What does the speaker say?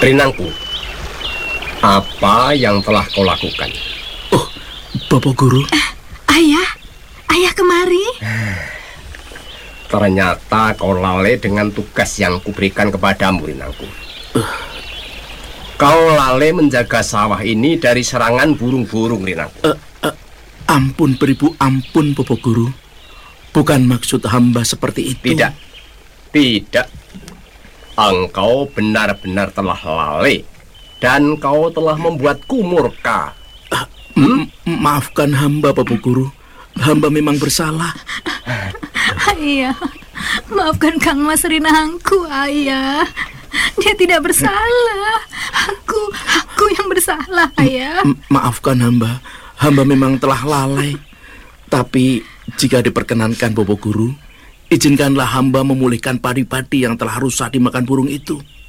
Rinangku, apa yang telah kau lakukan? Oh, Bapak Guru. Ayah kemari. Ternyata kau lalai dengan tugas yang kuberikan kepadamu, Rinangku. Kau lalai menjaga sawah ini dari serangan burung-burung, Rinangku. Ampun beribu, ampun Bapak Guru. Bukan maksud hamba seperti itu. Tidak. Engkau benar-benar telah lalai. Dan kau telah membuatku murka. Maafkan hamba, Bapak Guru. Hamba memang bersalah. Ayah, maafkan Kang Mas Rinangku, Ayah. Dia tidak bersalah. Aku yang bersalah, Ayah. Maafkan hamba. Hamba memang telah lalai. Tapi jika diperkenankan Bapak Guru, izinkanlah hamba memulihkan padi-padi yang telah rusak dimakan burung itu.